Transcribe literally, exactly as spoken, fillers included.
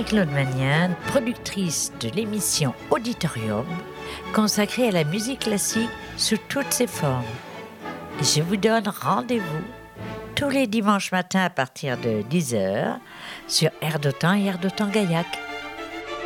Marie-Claude Magnane, productrice de l'émission Auditorium, consacrée à la musique classique sous toutes ses formes. Je vous donne rendez-vous tous les dimanches matins à partir de dix heures sur Air d'Otan et Air d'Otan Gaillac.